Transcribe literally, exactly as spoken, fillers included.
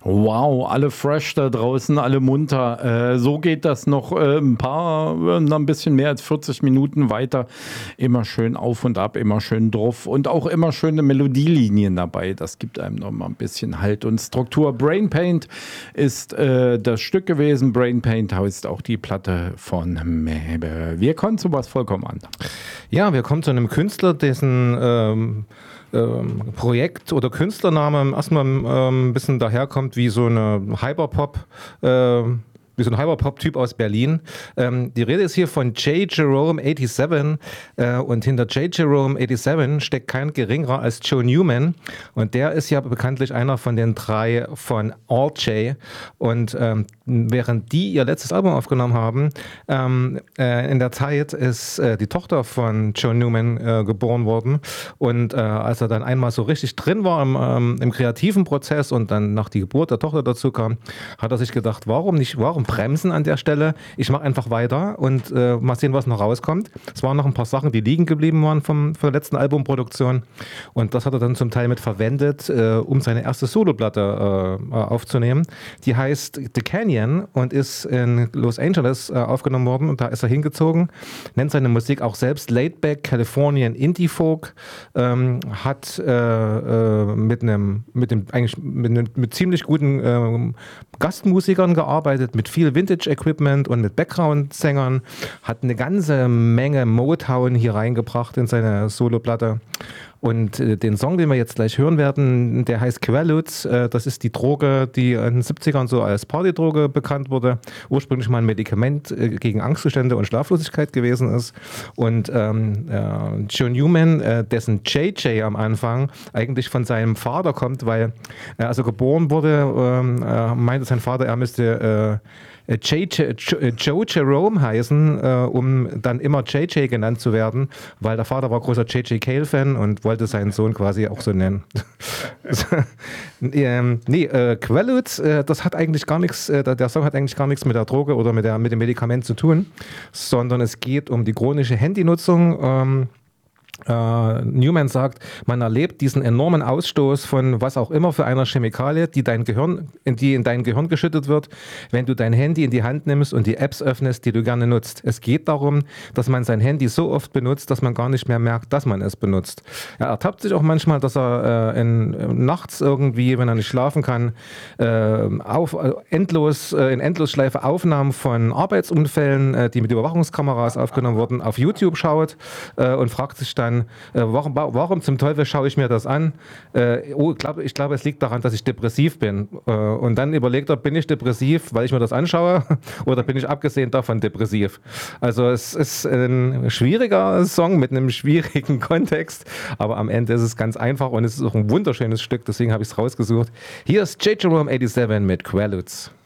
Wow, alle fresh da draußen, alle munter. Äh, so geht das noch äh, ein paar, äh, ein bisschen mehr als vierzig Minuten weiter. Immer schön auf und ab, immer schön drauf und auch immer schöne Melodielinien dabei. Das gibt einem noch mal ein bisschen Halt und Struktur. Brain Paint ist äh, das Stück gewesen. Brain Paint heißt auch die Platte von Mäbe. Wir kommen zu was vollkommen anderem. Ja, wir kommen zu einem Künstler, dessen ähm, ähm, Projekt oder Künstlername erstmal ähm, ein bisschen daherkommt wie so eine Hyperpop, äh, wie so ein Hyperpop-Typ aus Berlin. Ähm, die Rede ist hier von J. Jerome siebenundachtzig äh, und hinter J. Jerome siebenundachtzig steckt kein geringerer als Joe Newman und der ist ja bekanntlich einer von den drei von Alt-J und ähm, während die ihr letztes Album aufgenommen haben, ähm, äh, in der Zeit ist äh, die Tochter von Joe Newman äh, geboren worden und äh, als er dann einmal so richtig drin war im, ähm, im kreativen Prozess und dann nach die Geburt der Tochter dazu kam, hat er sich gedacht, warum nicht, warum bremsen an der Stelle? Ich mache einfach weiter und äh, mal sehen, was noch rauskommt. Es waren noch ein paar Sachen, die liegen geblieben waren vom, von der letzten Albumproduktion und das hat er dann zum Teil mit verwendet, äh, um seine erste Soloplatte äh, aufzunehmen. Die heißt The Canyon und ist in Los Angeles äh, aufgenommen worden und da ist er hingezogen, nennt seine Musik auch selbst Laidback Californian Indie Folk, ähm, hat äh, äh, mit einem mit dem eigentlich mit, einem, mit ziemlich guten äh, Gastmusikern gearbeitet, mit viel Vintage-Equipment und mit Background-Sängern, hat eine ganze Menge Motown hier reingebracht in seine Soloplatte. Und äh, den Song, den wir jetzt gleich hören werden, der heißt Quaaludes. Äh, das ist die Droge, die in den siebzigern so als Partydroge bekannt wurde. Ursprünglich mal ein Medikament äh, gegen Angstzustände und Schlaflosigkeit gewesen ist. Und ähm, äh, Joe Newman, äh, dessen J J am Anfang eigentlich von seinem Vater kommt, weil er also geboren wurde, ähm, äh, meinte sein Vater, er müsste äh, J J, Joe Jerome heißen, äh, um dann immer J J genannt zu werden, weil der Vater war großer J J Cale-Fan und wollte seinen Sohn quasi auch so nennen. ähm, nee, äh, Quaaludes, äh, das hat eigentlich gar nichts, äh, der Song hat eigentlich gar nichts mit der Droge oder mit, der, mit dem Medikament zu tun, sondern es geht um die chronische Handynutzung. Ähm, Uh, Newman sagt, man erlebt diesen enormen Ausstoß von was auch immer für einer Chemikalie, die dein Gehirn, in die in dein Gehirn geschüttet wird, wenn du dein Handy in die Hand nimmst und die Apps öffnest, die du gerne nutzt. Es geht darum, dass man sein Handy so oft benutzt, dass man gar nicht mehr merkt, dass man es benutzt. Er ertappt sich auch manchmal, dass er äh, in, äh, nachts irgendwie, wenn er nicht schlafen kann, äh, auf, äh, endlos, äh, in Endlosschleife Aufnahmen von Arbeitsunfällen, äh, die mit Überwachungskameras aufgenommen wurden, auf YouTube schaut äh, und fragt sich dann, Äh, warum, warum zum Teufel schaue ich mir das an? Äh, oh, ich glaube, ich glaub, es liegt daran, dass ich depressiv bin. Äh, und dann überlegt er, bin ich depressiv, weil ich mir das anschaue? Oder bin ich abgesehen davon depressiv? Also es ist ein schwieriger Song mit einem schwierigen Kontext, aber am Ende ist es ganz einfach und es ist auch ein wunderschönes Stück, deswegen habe ich es rausgesucht. Hier ist J. Jerome siebenundachtzig mit Quaaludes.